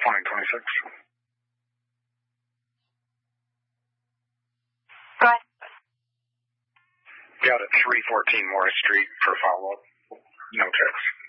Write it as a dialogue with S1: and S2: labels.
S1: flying 26.
S2: Go ahead.
S1: Got it, 314 Morris Street for follow-up. No text.